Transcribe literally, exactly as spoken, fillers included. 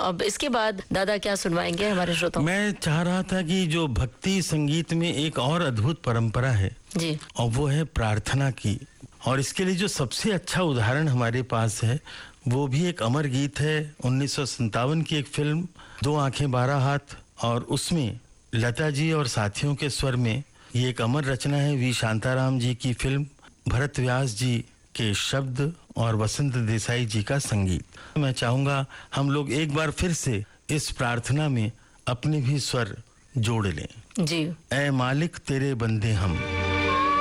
अब इसके बाद दादा क्या सुनवाएंगे हमारे श्रोताओं? मैं चाह रहा था कि जो भक्ति संगीत में एक और अद्भुत परंपरा है जी, और वो है प्रार्थना की, और इसके लिए जो सबसे अच्छा उदाहरण हमारे पास है वो भी एक अमर गीत है। उन्नीस सौ सत्तावन की एक फिल्म दो आंखें बारह हाथ, और उसमें लता जी और साथियों के स्वर में ये एक अमर रचना है वी शांताराम जी की फिल्म, भरत व्यास जी के शब्द और वसंत देसाई जी का संगीत। मैं चाहूंगा हम लोग एक बार फिर से इस प्रार्थना में अपने भी स्वर जोड़ लें। जी। ऐ मालिक तेरे बंदे हम।